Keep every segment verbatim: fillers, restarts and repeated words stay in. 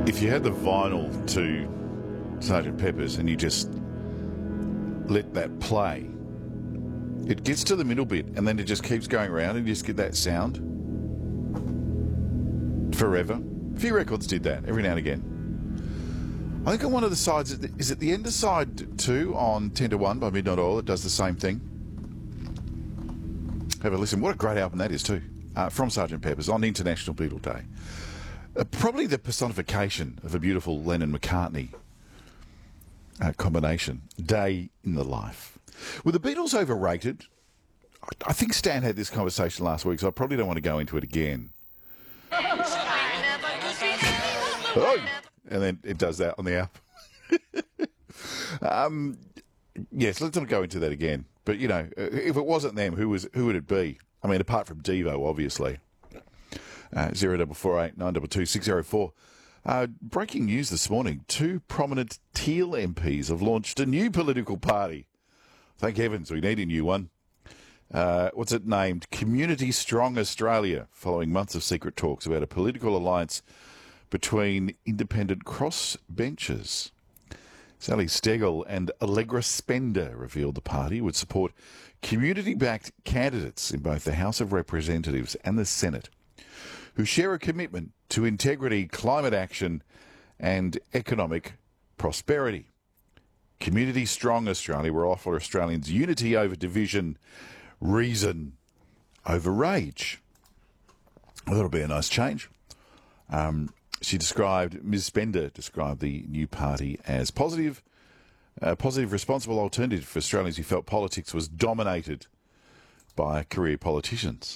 If you had the vinyl to Sergeant Pepper's and you just let that play, it gets to the middle bit and then it just keeps going around and you just get that sound forever. A few records did that every now and again. I think on one of the sides, is it the end of side two on ten to one by Midnight Oil? It does the same thing. Have a listen. What a great album that is too. Uh, from Sergeant Pepper's on International Beatle Day. Uh, probably the personification of a beautiful Lennon-McCartney uh, combination. Day in the life. Were the Beatles overrated? I, I think Stan had this conversation last week, so I probably don't want to go into it again. Oh, and then it does that on the app. um, yes, let's not go into that again. But, you know, if it wasn't them, who was who would it be? I mean, apart from Devo, obviously. Uh, zero double four eight nine two two six zero four. Uh, breaking news this morning. Two prominent Teal M Ps have launched a new political party. Thank heavens, we need a new one. Uh, what's it named? Community Strong Australia, following months of secret talks about a political alliance between independent crossbenchers. Sally Steggall and Allegra Spender revealed the party would support community-backed candidates in both the House of Representatives and the Senate, who share a commitment to integrity, climate action and economic prosperity. Community Strong Australia will offer Australians unity over division, reason over rage. I thought it would be a nice change. Um, she described, Miz Spender described the new party as positive, a positive, responsible alternative for Australians who felt politics was dominated by career politicians.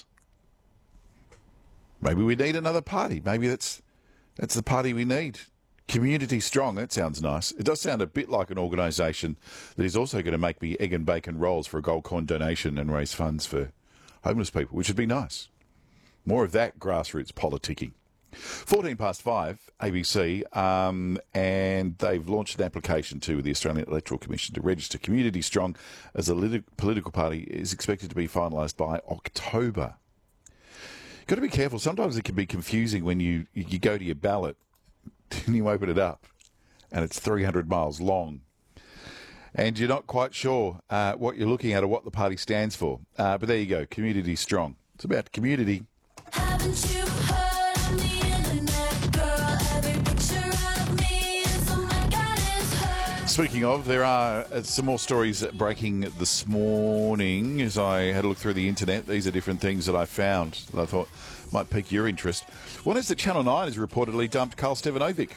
Maybe we need another party. Maybe that's that's the party we need. Community Strong, that sounds nice. It does sound a bit like an organisation that is also going to make me egg and bacon rolls for a gold coin donation and raise funds for homeless people, which would be nice. More of that grassroots politicking. fourteen past five, A B C, um, and they've launched an application to the Australian Electoral Commission to register Community Strong as a lit- political party. Is expected to be finalised by October. Got to be careful. Sometimes it can be confusing when you, you go to your ballot and you open it up and it's three hundred miles long and you're not quite sure uh, what you're looking at or what the party stands for. Uh, but there you go, Community Strong. It's about community. Haven't you heard on the internet, girl? Every picture of me is, oh my God, it's her. Speaking of, there are uh, some more stories breaking this morning as I had a look through the internet. These are different things that I found that I thought might pique your interest. One is that Channel nine has reportedly dumped Carl Stevanovic.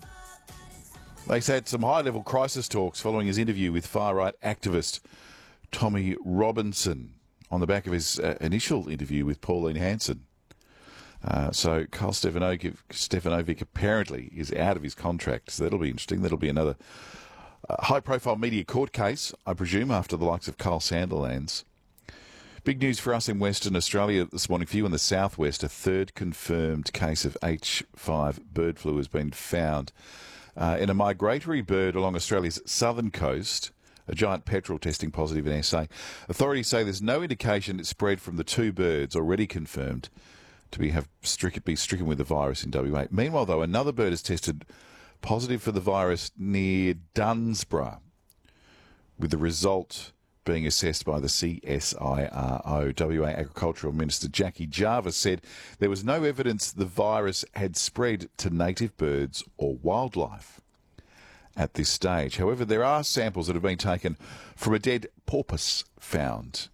They had some high-level crisis talks following his interview with far-right activist Tommy Robinson on the back of his uh, initial interview with Pauline Hanson. Uh, so Carl Stevanovic, Stevanovic apparently is out of his contract, so that'll be interesting. That'll be another uh, high-profile media court case, I presume, after the likes of Carl Sanderlands. Big news for us in Western Australia this morning. For you in the southwest, a third confirmed case of H five bird flu has been found uh, in a migratory bird along Australia's southern coast. A giant petrel testing positive in S A. Authorities say there's no indication it spread from the two birds already confirmed to be have stricken, be stricken with the virus in W A. Meanwhile, though, another bird has tested positive for the virus near Dunsborough, with the result being assessed by the C S I R O. W A Agricultural Minister Jackie Jarvis said there was no evidence the virus had spread to native birds or wildlife at this stage. However, there are samples that have been taken from a dead porpoise found